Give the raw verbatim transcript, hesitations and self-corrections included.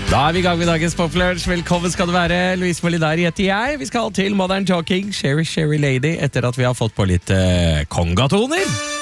Da er vi i gang med dagens Poplunsj. Velkommen skal du være. Louise Molidari heter jeg. Vi skal til Modern Talking, Sherry Sherry Lady, etter at vi har fått på litt eh, kongatoner.